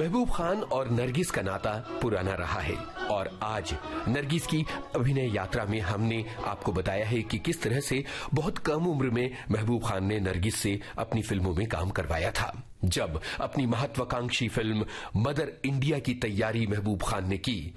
महबूब खान और नरगिस का नाता पुराना रहा है और आज नरगिस की अभिनय यात्रा में हमने आपको बताया है कि किस तरह से बहुत कम उम्र में महबूब खान ने नरगिस से अपनी फिल्मों में काम करवाया था। जब अपनी महत्वाकांक्षी फिल्म मदर इंडिया की तैयारी महबूब खान ने की